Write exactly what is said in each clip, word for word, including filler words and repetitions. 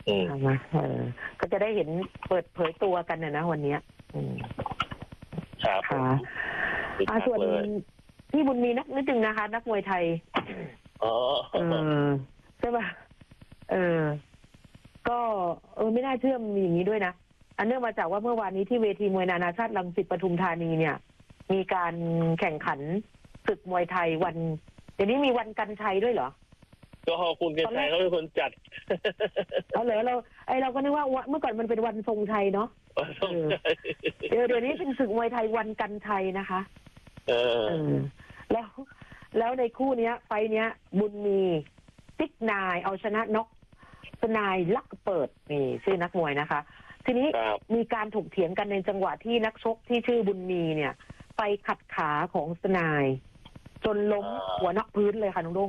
มาเออก็จะได้เห็นเปิดเผยตัวกันนะนะวันนี้อืมครับค่ะอ่าส่วนพี่บุญมีนักนิดนึงนะคะ นักมวยไทยอ๋อเออใช่ป่ะเออก็เออไม่น่าเชื่อมีอย่างนี้ด้วยนะอันเนื่องมาจากว่าเมื่อวานนี้ที่เวทีมวยนานาชาติรังสิตปทุมธานีเนี่ยมีการแข่งขันศึกมวยไทยวันเดี๋ยวนี้มีวันกันชัยด้วยเหรอก็คุณกันชัยเขาเป็นคนจัดเอาเหรอเราไอเราก็นึกว่าเมื่อก่อนมันเป็นวันทรงชัยเนาะเดี๋ยวเดี๋ยวนี้เป็นศึกมวยไทยวันกันชัยนะคะเออแล้วแล้วในคู่เนี้ยไฟเนี้ยบุญมีติ๊กนายเอาชนะน็อกสนายลักเปิดนี่ชื่อนักมวยนะคะทีนี้มีการถกเถียงกันในจังหวะที่นักชกที่ชื่อบุญมีเนี่ยไปขัดขาของสนายจนล้มหัวนอกพื้นเลยค่ะน้องดง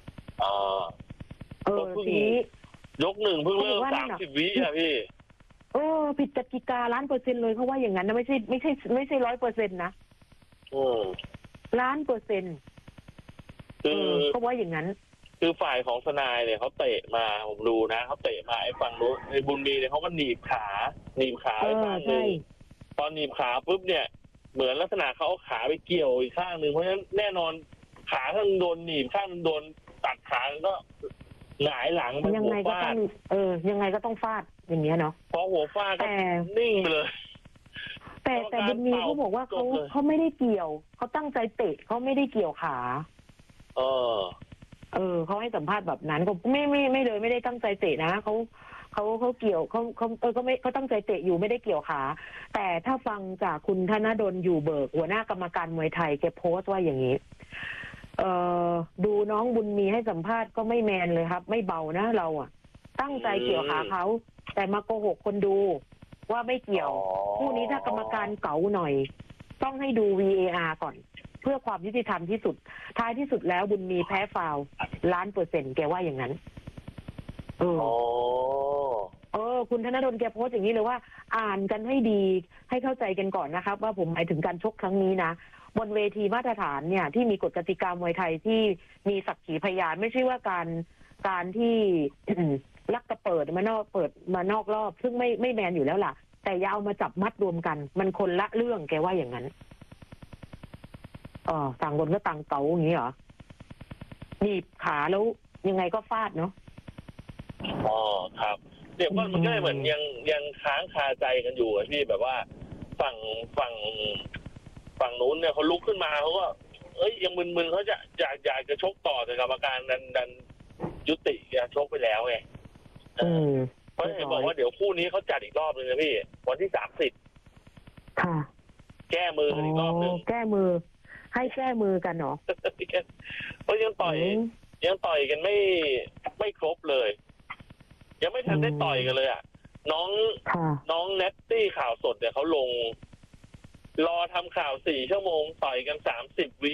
เออทีนี้ยกหนึ่งเพิ่งเริ่มสามสิบวิอ่ะพี่เออผิดกติกาล้านเปอร์เซ็นต์เลยเขาว่าอย่างนั้นนะไม่ใช่ไม่ใช่ไม่ใช่ร้อยเปอร์เซ็นต์นะล้านเปอร์เซ็นต์คือเขาว่าอย่างนั้นคือฝ่ายของสนายเนี่ยเขาเตะมาผมดูนะเขาเตะมาไอ้ฝั่งนู้นไอ้บุญมีเนี่ยเขาก็หนีบขาหนีบขาไปข้างนึงตอนหนีบขาปุ๊บเนี่ยเหมือนลักษณะเขาเอาขาไปเกี่ยวอีกข้างหนึ่งเพราะฉะนั้นแน่นอนขาข้างโดนหนีบข้างโดนตัดขาก็หงายหลังยังไงก็ต้องเออยังไงก็ต้องฟาดอย่างเงี้ยเนาะพอหัวฟาดก็นิ่งไปเลยแต่แต่บุญมีเขาบอกว่าเขาเขาไม่ได้เกี่ยวเขาตั้งใจเตะเขาไม่ได้เกี่ยวขาเออเออเขาให้สัมภาษณ์แบบนั้นก็ไม่ไม่ไม่เลยไม่ได้ตั้งใจเตะนะเขาเขาเขาเกี่ยวเขาเขาเออเขาไม่เขาตั้งใจเตะอยู่ไม่ได้เกี่ยวขาแต่ถ้าฟังจากคุณธนดลอยู่เบิกหัวหน้ากรรมการมวยไทยแกโพสต์ว่าอย่างนี้เอ่อดูน้องบุญมีให้สัมภาษณ์ก็ไม่แมนเลยครับไม่เบานะเราอ่ะตั้งใจเกี่ยวขาเขาแต่มาโกหกคนดูว่าไม่เกี่ยวคู่นี้ถ้ากรรมการเก๋าหน่อยต้องให้ดู วี เอ อาร์ ก่อนเพื่อความยุติธรรมที่สุดท้ายที่สุดแล้วบุญมีแพ้ฟาวล์ล้านเปอร์เซ็นต์แกว่าอย่างนั้นเออเออคุณธนดลแกโพสต์อย่างนี้เลยว่าอ่านกันให้ดีให้เข้าใจกันก่อนนะครับว่าผมหมายถึงการชกครั้งนี้นะบนเวทีมาตรฐานเนี่ยที่มีกฎกติกามวยไทยที่มีสักขีพยานไม่ใช่ว่าการการที่ ลักกระเปิดมานอกเปิดมานอกรอบซึ่งไม่ไม่แมนอยู่แล้วล่ะแต่อย่าเอามาจับมัดรวมกันมันคนละเรื่องแกว่าอย่างนั้นอ๋อต่างคนก็ต่างเก๋าอย่างนี้เหรอหนีบขาแล้วยังไงก็ฟาดเนาะอ๋อครับเดี๋ยวมันมันก็เหมือนยังยังค้างคาใจกันอยู่อะพี่แบบว่าฝั่งฝั่งฝั่งนู้นเนี่ยเขาลุกขึ้นมาเขาก็เอ้ยยังมึนๆเขาจะอยากอยากจะชกต่อแต่กรรมการดันดันยุติการชกไปแล้วไงเพราะเห็นบอกว่าเดี๋ยวคู่นี้เขาจัดอีกรอบนึงนะพี่วันที่สามสิบค่ะแก้มือกันอีกรอบนึงแก้มือให้แก้มือกันเนาะเพราะยังต่อยยังต่อยกันไม่ไม่ครบเลยยังไม่ทันได้ต่อยกันเลยอ่ะน้องน้องเนตตี้ข่าวสดเนี่ยเขาลงรอทำข่าวสี่ชั่วโมงต่อยกันสามสิบวิ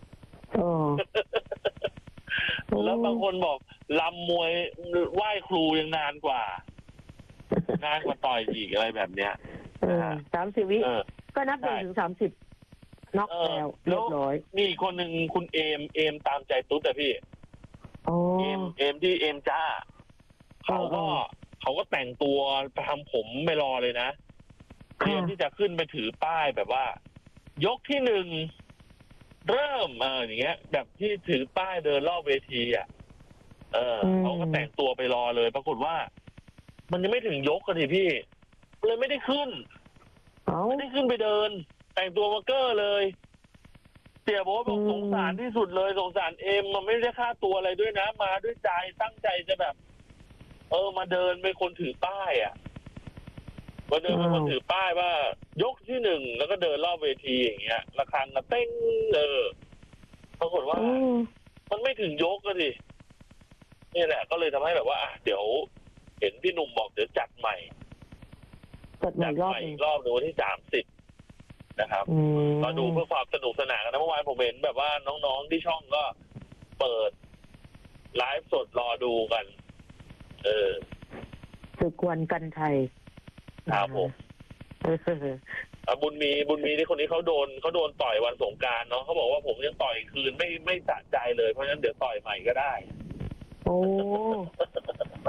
แล้วบางคนบอกลำมวยไหว้ครูยังนานกว่านานกว่าต่อยอีกอะไรแบบเนี้ยสามสิบวิก็นับหนึ่งถึงสามสิบน็อกแล้วเรียบร้อยมีคนหนึ่งคุณเอมเอมตามใจตุ๊ดแต่พี่เอมเอมที่เอมจ้าเขาก็เขาก็แต่งตัวทำผมไม่รอเลยนะเตรียมที่จะขึ้นไปถือป้ายแบบว่ายกที่หนึ่งเริ่มเอออย่างเงี้ยแบบที่ถือป้ายเดินรอบเวทีอ่ะเออเขาก็แต่งตัวไปรอเลยปรากฏว่ามันยังไม่ถึงยกกันทีพี่เลยไม่ได้ขึ้นไม่ได้ขึ้นไปเดินแต่งตัวมาเกอร์เลยเสียบอกบอกสงสารที่สุดเลยสงสารเอ็มมันไม่ได้ค่าตัวอะไรด้วยนะมาด้วยใจตั้งใจจะแบบเออมาเดินเป็นคนถือป้ายอ่ะมาเดินเป็นคนถือป้ายว่ายกที่หนึ่งแล้วก็เดินรอบเวทีอย่างเงี้ยระฆังก็เต้งเออปรากฏว่ามันไม่ถึงยกก็ดินี่แหละก็เลยทำให้แบบว่าเดี๋ยวเห็นพี่หนุ่มบอกเดี๋ยวจัดใหม่จัดใหม่อีกรอบหนึ่งวันที่สามสิบนะครับมาดูเพื่อความสนุกสนานกันนะเมื่อวานผมเห็นแบบว่าน้องๆที่ช่องก็เปิดไลฟ์สดรอดูกันเออศึกวันกันไทยครับผมบุญมีบุญมีที่คนนี้เขาโดนเขาโดนต่อยวันสงกรานต์เนาะเขาบอกว่าผมยังต่อยคืนไม่ไม่สะใจเลยเพราะฉะนั้นเดี๋ยวต่อยใหม่ก็ได้โอ้